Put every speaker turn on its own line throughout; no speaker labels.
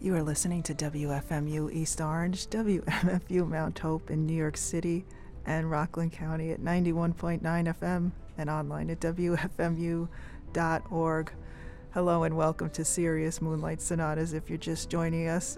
You are listening to WFMU East Orange, WMFU Mount Hope in New York City, and Rockland County at 91.9 FM and online at WFMU.org. Hello and welcome to Sirius Moonlight Sonatas if you're just joining us.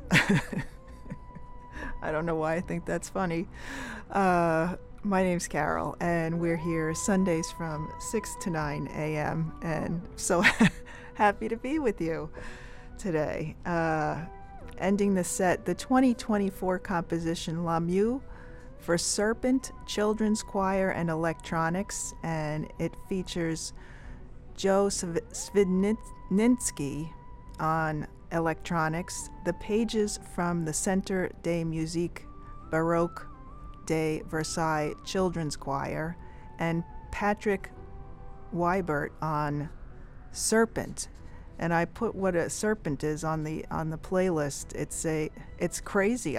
I don't know why I think that's funny. My name's Carol, and we're here Sundays from 6 to 9 a.m., and so happy to be with you today. Ending the set, the 2024 composition La Mew for Serpent Children's Choir and Electronics, and it features Joe Svidninsky on electronics, the pages from the Centre de Musique Baroque de Versailles Children's Choir, and Patrick Wybert on Serpent. And I put what a serpent is on the playlist. It's crazy.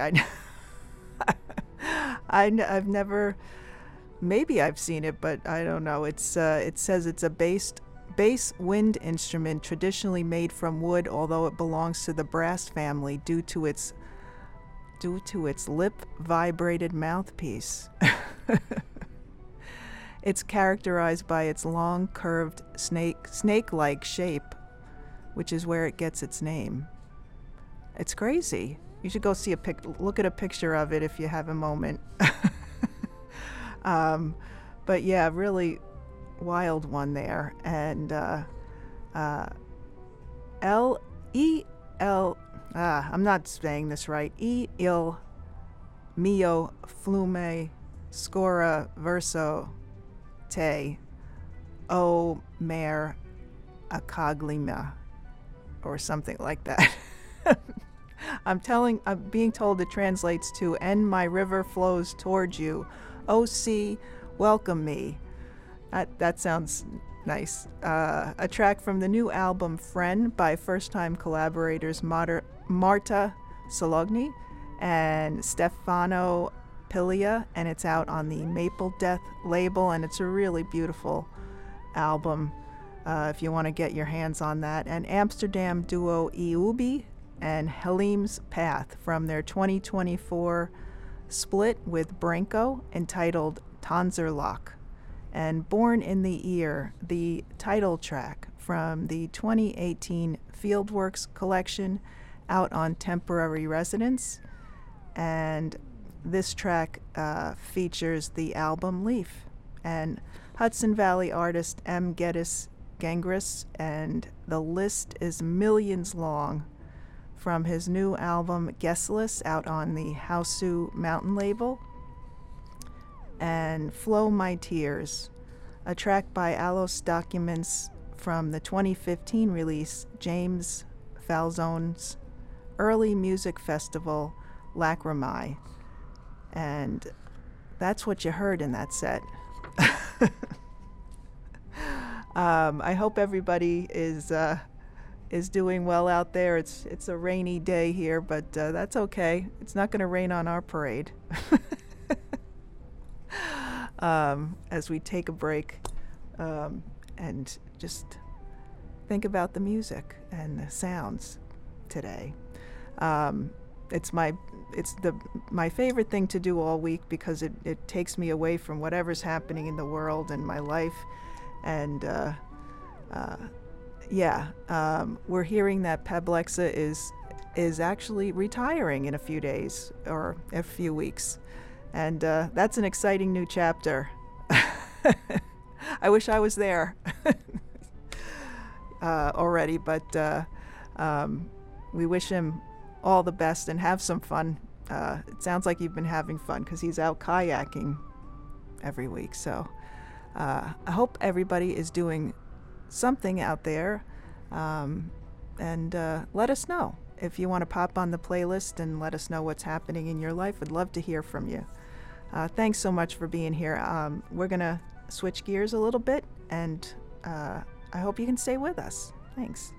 I've never, maybe I've seen it, but I don't know. It says it's a bass wind instrument traditionally made from wood, although it belongs to the brass family due to its lip vibrated mouthpiece. It's characterized by its long curved snake-like shape, which is where it gets its name. It's crazy. You should go see look at a picture of it if you have a moment. But yeah, really wild one there. And I'm not saying this right. Il mio flume scora verso te, o mare acoglima, or something like that. I'm being told it translates to, and my river flows towards you. O sea, welcome me. That sounds nice. A track from the new album Friend by first-time collaborators Marta Sologni and Stefano Pilia, and it's out on the Maple Death label, and it's a really beautiful album if you want to get your hands on that. And Amsterdam duo Iubi and Halim's Path from their 2024 split with Branco entitled Tanzerlock. And Born in the Ear, the title track from the 2018 Fieldworks collection out on Temporary Residence. And this track features the album Leaf and Hudson Valley artist M. Geddes Gengris, and the list is millions long from his new album Guestless out on the Hausu Mountain label. And Flow My Tears, a track by Alos Documents from the 2015 release James Falzone's Early Music Festival Lacrimae. And that's what you heard in that set. I hope everybody is doing well out there. It's a rainy day here, but that's okay. It's not going to rain on our parade. As we take a break and just think about the music and the sounds today. It's my favorite thing to do all week because it takes me away from whatever's happening in the world and my life. And we're hearing that Pablexa is actually retiring in a few days or a few weeks. And that's an exciting new chapter. I wish I was there already, but we wish him all the best and have some fun. It sounds like you've been having fun because he's out kayaking every week. So I hope everybody is doing something out there. And let us know if you want to pop on the playlist and let us know what's happening in your life. We'd love to hear from you. Thanks so much for being here. We're going to switch gears a little bit, and I hope you can stay with us. Thanks.